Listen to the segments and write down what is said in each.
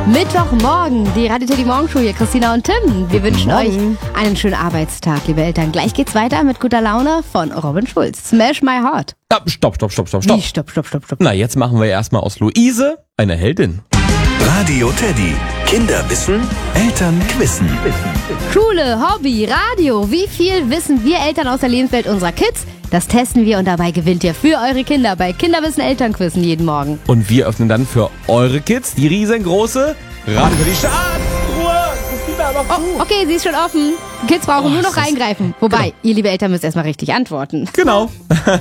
Mittwochmorgen, die Radio Teddy Morgenshow hier, Christina und Tim. Wir wünschen euch einen schönen Arbeitstag, liebe Eltern. Gleich geht's weiter mit guter Laune von Robin Schulz. Smash My Heart. Ja, stopp. Wie, stopp. Na, jetzt machen wir erstmal aus Luise eine Heldin. Radio Teddy. Kinder wissen, Eltern wissen. Schule, Hobby, Radio. Wie viel wissen wir Eltern aus der Lebenswelt unserer Kids? Das testen wir und dabei gewinnt ihr für eure Kinder bei Kinderwissen Elternquizzen jeden Morgen. Und wir öffnen dann für eure Kids die riesengroße Radio Teddy Schatztruhe. Oh, okay, sie ist schon offen. Kids brauchen nur noch reingreifen. Wobei, ihr liebe Eltern müsst erstmal richtig antworten. Genau.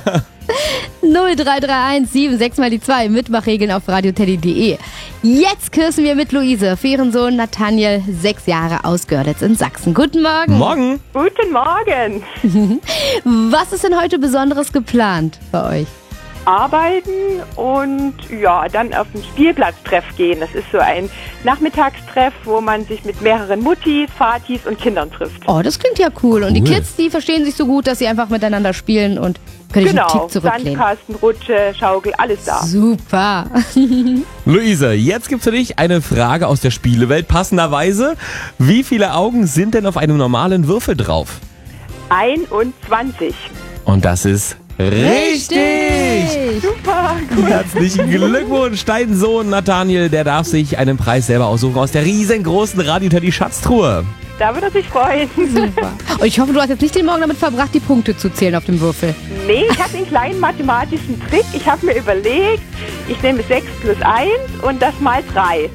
0331 76 mal die 2. Mitmachregeln auf radioteddy.de. Jetzt küssen wir mit Luise für ihren Sohn Nathaniel, 6 Jahre, aus Görlitz in Sachsen. Guten Morgen. Morgen. Guten Morgen. Was ist denn heute Besonderes geplant bei euch? Arbeiten und dann auf den Spielplatztreff gehen. Das ist so ein Nachmittagstreff, wo man sich mit mehreren Muttis, Vatis und Kindern trifft. Oh, das klingt ja cool. Und die Kids, die verstehen sich so gut, dass sie einfach miteinander spielen und können sich einen Tick zurücklehnen. Sandkasten, Rutsche, Schaukel, alles da. Super. Luise, jetzt gibt's für dich eine Frage aus der Spielewelt. Passenderweise, wie viele Augen sind denn auf einem normalen Würfel drauf? 21. Und das ist richtig! Super, cool. Herzlichen Glückwunsch, dein Sohn Nathaniel, der darf sich einen Preis selber aussuchen aus der riesengroßen Radio Teddy Schatztruhe. Da würde er sich freuen. Super. Und ich hoffe, du hast jetzt nicht den Morgen damit verbracht, die Punkte zu zählen auf dem Würfel. Nee, ich habe einen kleinen mathematischen Trick. Ich habe mir überlegt, ich nehme 6 plus 1 und das mal 3.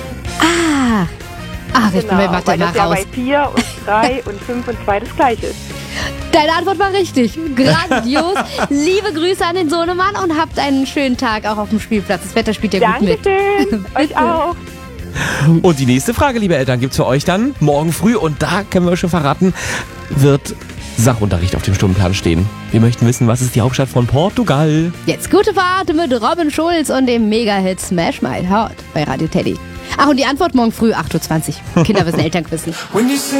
Ich bin bei Mathe weil mal das ja raus. bei 4 und 3 und 5 und 2 das gleiche ist. Deine Antwort war richtig. Grandios. Liebe Grüße an den Sohnemann und habt einen schönen Tag auch auf dem Spielplatz. Das Wetter spielt ja gut mit. Dankeschön, euch auch. Und die nächste Frage, liebe Eltern, gibt's für euch dann morgen früh. Und da können wir schon verraten, wird Sachunterricht auf dem Stundenplan stehen. Wir möchten wissen, was ist die Hauptstadt von Portugal? Jetzt gute Fahrt mit Robin Schulz und dem Mega-Hit Smash My Heart bei Radio Teddy. Ach, und die Antwort morgen früh 8:20 Uhr. Kinderwissen Elternquissen.